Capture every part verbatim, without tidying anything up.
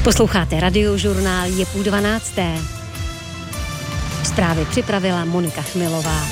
Posloucháte Radiožurnál, je půl dvanácté. Zprávy připravila Monika Chmilová.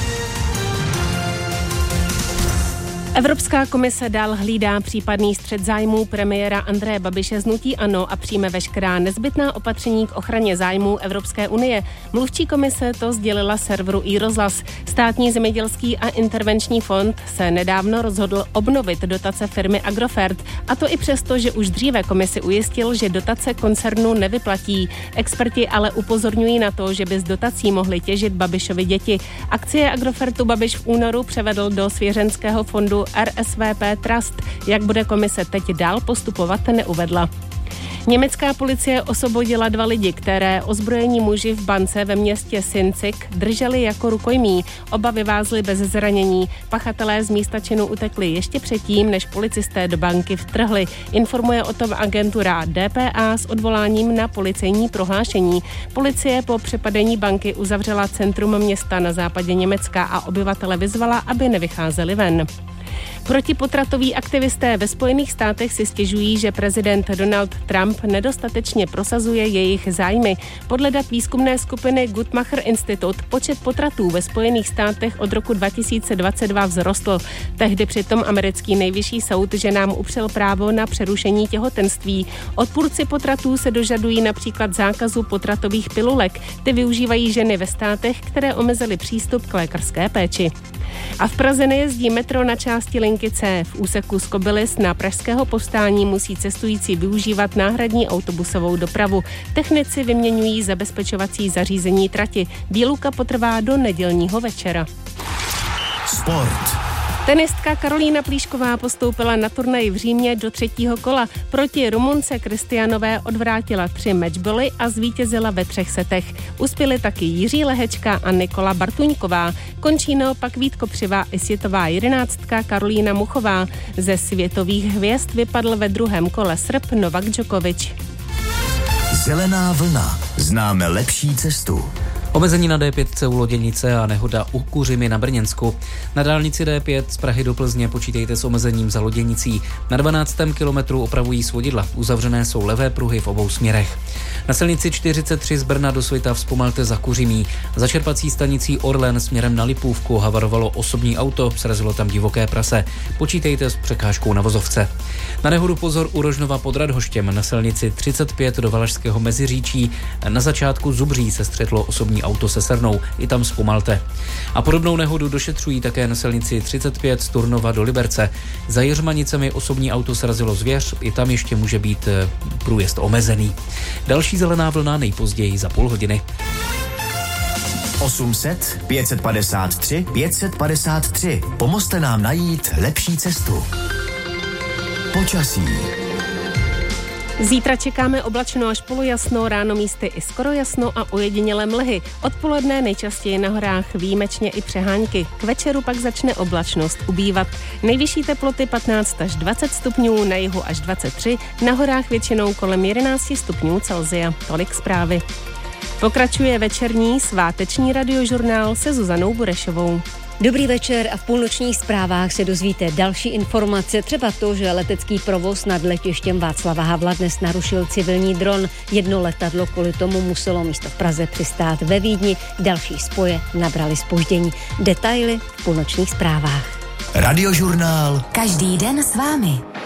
Evropská komise dál hlídá případný střet zájmů premiéra Andreje Babiše z hnutí ANO a přijme veškerá nezbytná opatření k ochraně zájmů Evropské unie. Mluvčí komise to sdělila serveru iRozhlas. Státní zemědělský a intervenční fond se nedávno rozhodl obnovit dotace firmy Agrofert, a to i přesto, že už dříve komisi ujistil, že dotace koncernu nevyplatí. Experti ale upozorňují na to, že by z dotací mohly těžit Babišovi děti. Akcie Agrofertu Babiš v únoru převedl do svěřenského fondu R S V P Trust. Jak bude komise teď dál postupovat, neuvedla. Německá policie osvobodila dva lidi, které ozbrojení muži v bance ve městě Sinzig drželi jako rukojmí. Oba vyvázli bez zranění. Pachatelé z místa činu utekli ještě předtím, než policisté do banky vtrhli. Informuje o tom agentura D P A s odvoláním na policejní prohlášení. Policie po přepadení banky uzavřela centrum města na západě Německa a obyvatele vyzvala, aby nevycházeli ven. Protipotratoví aktivisté ve Spojených státech si stěžují, že prezident Donald Trump nedostatečně prosazuje jejich zájmy. Podle dat výzkumné skupiny Guttmacher Institute počet potratů ve Spojených státech od roku dva tisíce dvacet dva vzrostl. Tehdy přitom americký nejvyšší soud ženám upřel právo na přerušení těhotenství. Odpůrci potratů se dožadují například zákazu potratových pilulek. Ty využívají ženy ve státech, které omezily přístup k lékařské péči. A v Praze nejezdí metro na části linky C. V úseku z Kobylis na pražského povstání musí cestující využívat náhradní autobusovou dopravu. Technici vyměňují zabezpečovací zařízení trati. Výluka potrvá do nedělního večera. Sport. Tenistka Karolína Plíšková postoupila na turnaj v Římě do třetího kola. Proti Rumunce Kristianové odvrátila tři matchboly a zvítězila ve třech setech. Uspěli taky Jiří Lehečka a Nikola Bartuňková. Končí naopak Vít Kopřivá i světová jedenáctka Karolína Muchová. Ze světových hvězd vypadl ve druhém kole Srb Novak Djokovic. Zelená vlna. Známe lepší cestu. Omezení na D pět u Loděnice a nehoda u Kuřimy na Brněnsku. Na dálnici D pět z Prahy do Plzně počítejte s omezením za Loděnicí. Na dvanáctém kilometru opravují svodidla. Uzavřené jsou levé pruhy v obou směrech. Na silnici čtyřicet tři z Brna do Svitav zpomalte za Kuřimí. Za čerpací stanicí Orlen směrem na Lipůvku havarovalo osobní auto, srazilo tam divoké prase. Počítejte s překážkou na vozovce. Na nehodu pozor u Rožnova pod Radhoštěm. Na silnici třicet pět do Valašského Meziříčí. Na začátku Zubří se střetlo osobní auto se Srnou, i tam zpomalte. A podobnou nehodu došetřují také na silnici třicet pět z Turnova do Liberce. Za Jiřmanicemi osobní auto srazilo zvěř, i tam ještě může být průjezd omezený. Další zelená vlna nejpozději za půl hodiny. osm set pět set padesát tři pět set padesát tři. Pomozte nám najít lepší cestu. Počasí. Zítra čekáme oblačno až polojasno, ráno místy i skoro jasno a ojedinělé mlhy. Odpoledne nejčastěji na horách výjimečně i přehánky. K večeru pak začne oblačnost ubývat. Nejvyšší teploty patnáct až dvacet stupňů, na jihu až dvacet tři, na horách většinou kolem jedenáct stupňů Celsia. Tolik zprávy. Pokračuje večerní sváteční radiožurnál se Zuzanou Burešovou. Dobrý večer a v půlnočních zprávách se dozvíte další informace, třeba to, že letecký provoz nad letištěm Václava Havla dnes narušil civilní dron. Jedno letadlo kvůli tomu muselo místo v Praze přistát ve Vídni, další spoje nabrali zpoždění. Detaily v půlnočních zprávách. Radiožurnál. Každý den s vámi.